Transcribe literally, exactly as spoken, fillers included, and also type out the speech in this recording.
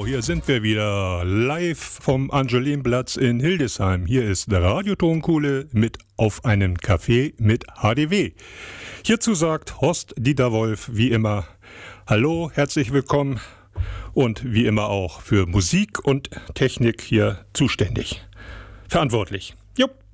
So, hier sind wir wieder live vom Angelinplatz in Hildesheim. Hier ist der Radiotonkuhle mit Auf einen Kaffee mit H D W. Hierzu sagt Horst Dieter Wolf wie immer Hallo, herzlich willkommen und wie immer auch für Musik und Technik hier zuständig. Verantwortlich. Jupp.